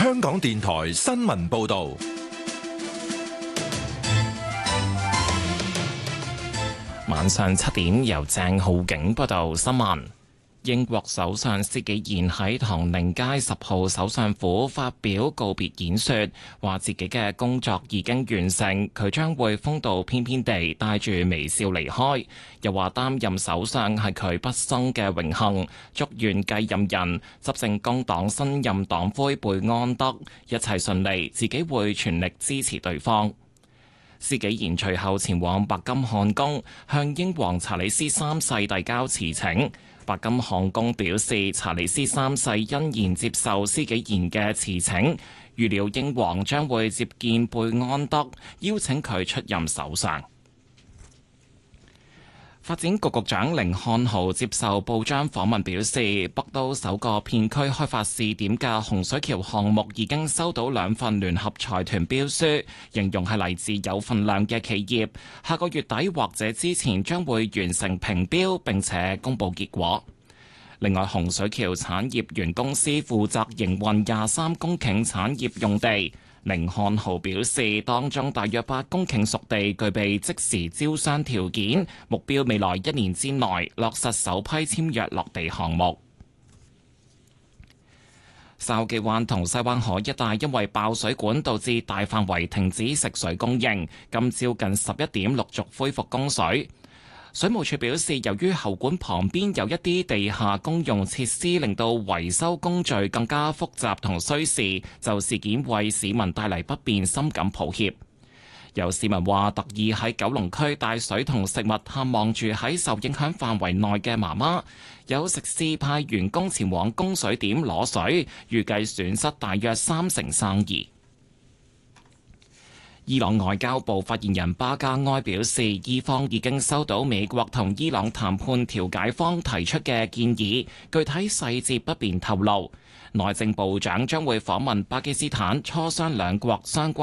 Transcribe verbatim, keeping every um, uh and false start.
香港電台新聞報道。 晚上七點，由鄭浩景報道新聞。英國首相施紀賢喺唐寧街十號首相府發表告別演說，話自己嘅工作已經完成，佢將會風度翩翩地帶住微笑離開。又話擔任首相係佢畢生嘅榮幸，祝願繼任人執政工黨新任黨魁貝安德一切順利，自己會全力支持對方。施紀賢隨後前往白金漢宮，向英皇查理斯三世遞交辭請。白金漢宮表示，查理斯三世欣然接受施紀賢嘅辭請，預料英皇將會接見貝安德，邀請佢出任首相。發展局局長甯漢豪接受報章訪問表示，北都首個片區開發試點嘅洪水橋項目已經收到兩份聯合財團標書，形容係嚟自有份量嘅企業，下個月底或者之前將會完成評標並且公佈結果。另外，洪水橋產業園公司負責營運廿三公頃產業用地。甯漢豪表示，當中大約八公頃熟地具備即時招商條件，目標未來一年之內落實首批簽約落地項目。筲箕灣同西灣河一帶因為爆水管導致大範圍停止食水供應，今朝近十一點陸續恢復供水。水務署表示，由於喉管旁邊有一啲地下公用設施，令到維修工序更加複雜同需時，就事件為市民帶嚟不便，深感抱歉。有市民話，特意喺九龍區帶水同食物探望住喺受影響範圍內嘅媽媽。有食肆派員工前往供水點攞水，預計損失大約三成生意。伊朗外交部發言人巴加埃表示，伊方已經收到美國同伊朗談判調解方提出嘅建議，具體細節不便透露。內政部長將會訪問巴基斯坦，磋商兩國相關